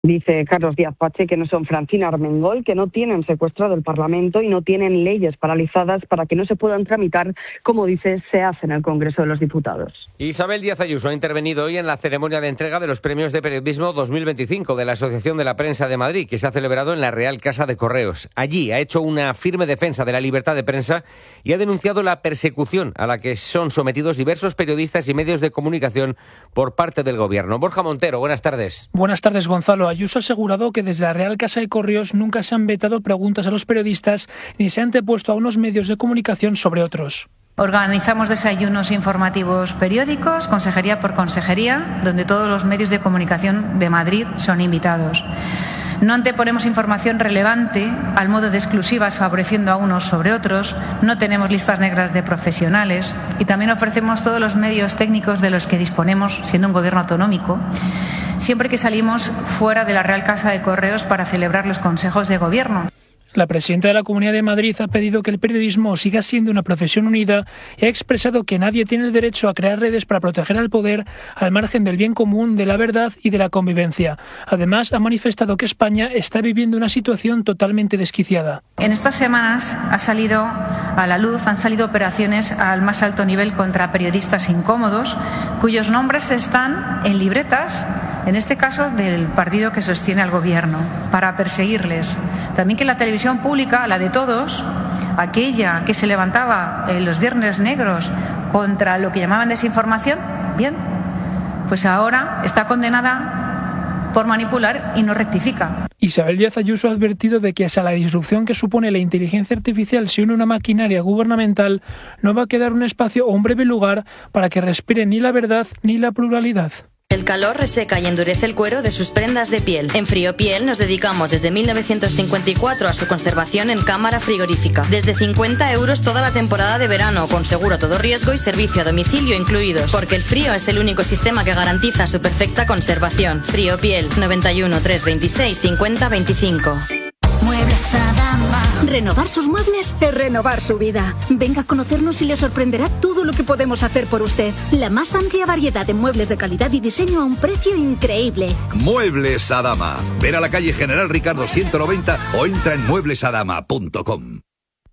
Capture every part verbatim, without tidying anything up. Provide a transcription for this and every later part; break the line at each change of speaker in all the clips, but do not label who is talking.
Dice Carlos Díaz Pache que no son Francina Armengol, que no tienen secuestrado el Parlamento y no tienen leyes paralizadas para que no se puedan tramitar, como dice, se hace en el Congreso de los Diputados.
Isabel Díaz Ayuso ha intervenido hoy en la ceremonia de entrega de los Premios de Periodismo dos mil veinticinco de la Asociación de la Prensa de Madrid, que se ha celebrado en la Real Casa de Correos. Allí ha hecho una firme defensa de la libertad de prensa y ha denunciado la persecución a la que son sometidos diversos periodistas y medios de comunicación por parte del Gobierno. Borja Montero, buenas tardes.
Buenas tardes, Gonzalo. Ayuso ha asegurado que desde la Real Casa de Correos nunca se han vetado preguntas a los periodistas ni se han antepuesto a unos medios de comunicación sobre otros.
Organizamos desayunos informativos periódicos, consejería por consejería, donde todos los medios de comunicación de Madrid son invitados. No anteponemos información relevante al modo de exclusivas favoreciendo a unos sobre otros, no tenemos listas negras de profesionales y también ofrecemos todos los medios técnicos de los que disponemos, siendo un gobierno autonómico, siempre que salimos fuera de la Real Casa de Correos para celebrar los consejos de gobierno.
La presidenta de la Comunidad de Madrid ha pedido que el periodismo siga siendo una profesión unida y ha expresado que nadie tiene el derecho a crear redes para proteger al poder al margen del bien común, de la verdad y de la convivencia. Además, ha manifestado que España está viviendo una situación totalmente desquiciada.
En estas semanas ha salido a la luz, han salido operaciones al más alto nivel contra periodistas incómodos, cuyos nombres están en libretas, en este caso del partido que sostiene al gobierno, para perseguirles. También que la televisión pública, la de todos, aquella que se levantaba en los viernes negros contra lo que llamaban desinformación, bien, pues ahora está condenada por manipular y no rectifica.
Isabel Díaz Ayuso ha advertido de que a la disrupción que supone la inteligencia artificial se une una maquinaria gubernamental, no va a quedar un espacio o un breve lugar para que respire ni la verdad ni la pluralidad.
El calor reseca y endurece el cuero de sus prendas de piel. En Friopiel nos dedicamos desde mil novecientos cincuenta y cuatro a su conservación en cámara frigorífica. Desde cincuenta euros toda la temporada de verano, con seguro a todo riesgo y servicio a domicilio incluidos. Porque el frío es el único sistema que garantiza su perfecta conservación. Friopiel, noventa y uno, trescientos veintiséis, cincuenta veinticinco.
Muebles Adama. Renovar sus muebles es renovar su vida. Venga a conocernos y le sorprenderá todo lo que podemos hacer por usted. La más amplia variedad de muebles de calidad y diseño a un precio increíble.
Muebles Adama. Ven a la calle General Ricardo ciento noventa o entra en muebles adama punto com.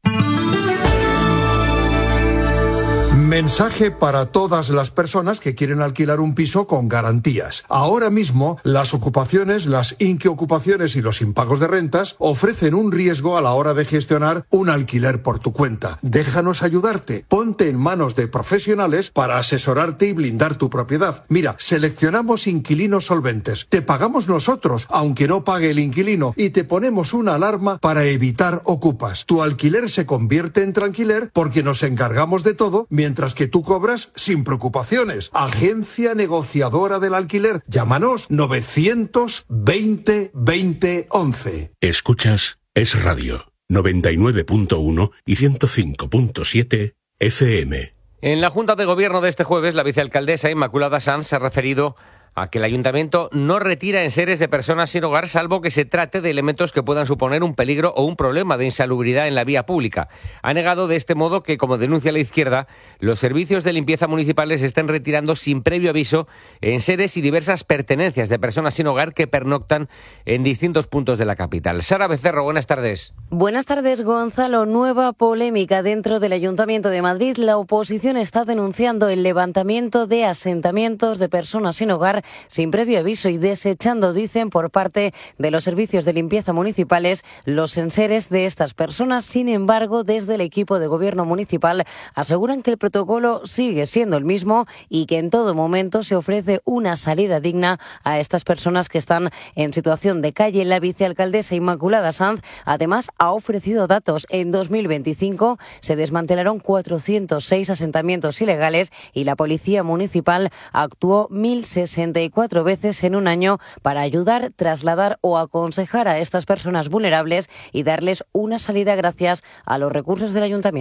Mensaje para todas las personas que quieren alquilar un piso con garantías. Ahora mismo, las ocupaciones, las inquiocupaciones y los impagos de rentas ofrecen un riesgo a la hora de gestionar un alquiler por tu cuenta. Déjanos ayudarte. Ponte en manos de profesionales para asesorarte y blindar tu propiedad. Mira, seleccionamos inquilinos solventes. Te pagamos nosotros, aunque no pague el inquilino, y te ponemos una alarma para evitar ocupas. Tu alquiler se convierte en tranquiler porque nos encargamos de todo, mientras que tú cobras sin preocupaciones. Agencia negociadora del alquiler. Llámanos novecientos veinte veinte once.
Escuchas Es Radio noventa y nueve punto uno y ciento cinco punto siete F M.
En la Junta de Gobierno de este jueves, la vicealcaldesa Inmaculada Sanz se ha referido a que el Ayuntamiento no retira enseres de personas sin hogar, salvo que se trate de elementos que puedan suponer un peligro o un problema de insalubridad en la vía pública. Ha negado de este modo que, como denuncia la izquierda, los servicios de limpieza municipales estén retirando sin previo aviso enseres y diversas pertenencias de personas sin hogar que pernoctan en distintos puntos de la capital. Sara Becerro, buenas tardes.
Buenas tardes, Gonzalo. Nueva polémica dentro del Ayuntamiento de Madrid. La oposición está denunciando el levantamiento de asentamientos de personas sin hogar sin previo aviso y desechando, dicen, por parte de los servicios de limpieza municipales los enseres de estas personas. Sin embargo, desde el equipo de gobierno municipal aseguran que el protocolo sigue siendo el mismo y que en todo momento se ofrece una salida digna a estas personas que están en situación de calle. La vicealcaldesa Inmaculada Sanz, además, ha ofrecido datos. En dos mil veinticinco se desmantelaron cuatrocientos seis asentamientos ilegales y la policía municipal actuó mil sesenta y cuatro veces en un año para ayudar, trasladar o aconsejar a estas personas vulnerables y darles una salida gracias a los recursos del ayuntamiento.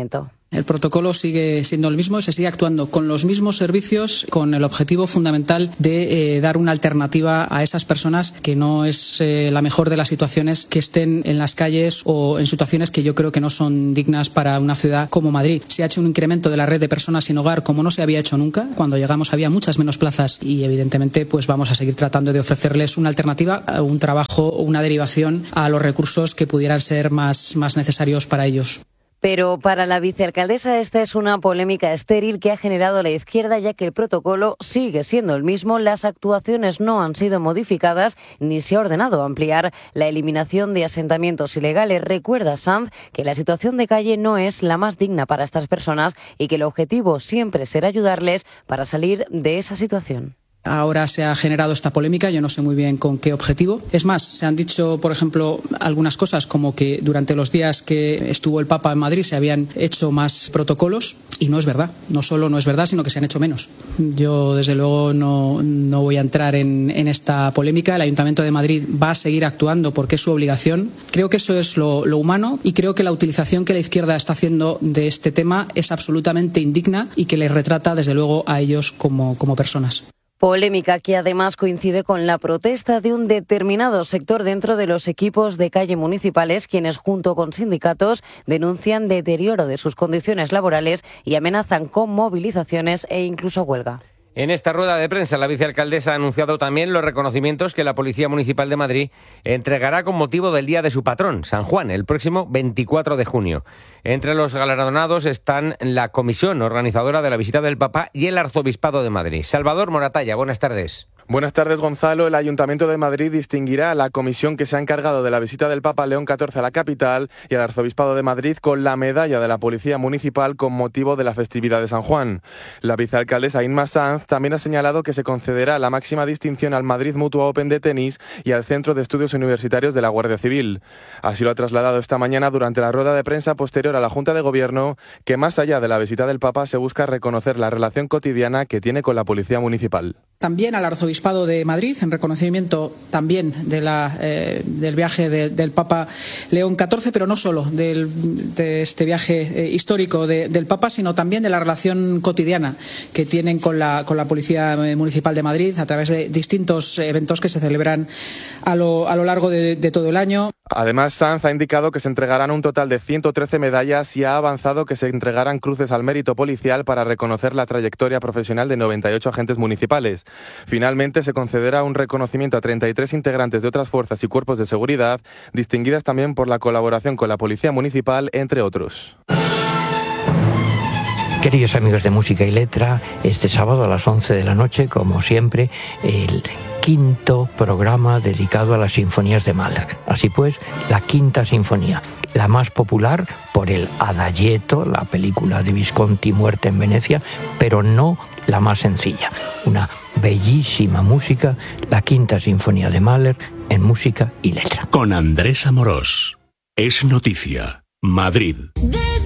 El protocolo sigue siendo el mismo, se sigue actuando con los mismos servicios, con el objetivo fundamental de eh, dar una alternativa a esas personas que no es eh, la mejor de las situaciones, que estén en las calles o en situaciones que yo creo que no son dignas para una ciudad como Madrid. Se ha hecho un incremento de la red de personas sin hogar como no se había hecho nunca. Cuando llegamos había muchas menos plazas y evidentemente pues vamos a seguir tratando de ofrecerles una alternativa, un trabajo o una derivación a los recursos que pudieran ser más, más necesarios para ellos.
Pero para la vicealcaldesa esta es una polémica estéril que ha generado la izquierda, ya que el protocolo sigue siendo el mismo, las actuaciones no han sido modificadas ni se ha ordenado ampliar la eliminación de asentamientos ilegales. Recuerda Sanz que la situación de calle no es la más digna para estas personas y que el objetivo siempre será ayudarles para salir de esa situación.
Ahora se ha generado esta polémica, yo no sé muy bien con qué objetivo. Es más, se han dicho, por ejemplo, algunas cosas como que durante los días que estuvo el Papa en Madrid se habían hecho más protocolos y no es verdad. No solo no es verdad, sino que se han hecho menos. Yo, desde luego, no, no voy a entrar en, en esta polémica. El Ayuntamiento de Madrid va a seguir actuando porque es su obligación. Creo que eso es lo, lo humano y creo que la utilización que la izquierda está haciendo de este tema es absolutamente indigna y que les retrata, desde luego, a ellos como, como personas.
Polémica que además coincide con la protesta de un determinado sector dentro de los equipos de calle municipales, quienes junto con sindicatos denuncian deterioro de sus condiciones laborales y amenazan con movilizaciones e incluso huelga.
En esta rueda de prensa, la vicealcaldesa ha anunciado también los reconocimientos que la Policía Municipal de Madrid entregará con motivo del Día de su patrón, San Juan, el próximo veinticuatro de junio. Entre los galardonados están la comisión organizadora de la visita del Papa y el Arzobispado de Madrid. Salvador Moratalla, buenas tardes.
Buenas tardes, Gonzalo. El Ayuntamiento de Madrid distinguirá a la comisión que se ha encargado de la visita del Papa León catorce a la capital y al Arzobispado de Madrid con la medalla de la Policía Municipal con motivo de la festividad de San Juan. La vicealcaldesa Inma Sanz también ha señalado que se concederá la máxima distinción al Madrid Mutua Open de tenis y al Centro de Estudios Universitarios de la Guardia Civil. Así lo ha trasladado esta mañana durante la rueda de prensa posterior a la Junta de Gobierno, que más allá de la visita del Papa se busca reconocer la relación cotidiana que tiene con la Policía Municipal.
También al Arzobispado de Madrid, en reconocimiento también de la, eh, del viaje de, del Papa León catorce, pero no solo del, de este viaje eh, histórico de, del Papa, sino también de la relación cotidiana que tienen con la, con la Policía Municipal de Madrid a través de distintos eventos que se celebran a lo, a lo largo de, de todo el año.
Además, Sanz ha indicado que se entregarán un total de ciento trece medallas y ha avanzado que se entregarán cruces al mérito policial para reconocer la trayectoria profesional de noventa y ocho agentes municipales. Finalmente, se concederá un reconocimiento a treinta y tres integrantes de otras fuerzas y cuerpos de seguridad, distinguidas también por la colaboración con la Policía Municipal, entre otros.
Queridos amigos de Música y Letra, este sábado a las once de la noche, como siempre, el quinto programa dedicado a las sinfonías de Mahler. Así pues, la quinta sinfonía, la más popular por el Adagietto, la película de Visconti, Muerte en Venecia, pero no la más sencilla. Una bellísima música, la quinta sinfonía de Mahler en Música y Letra.
Con Andrés Amorós. Es noticia. Madrid.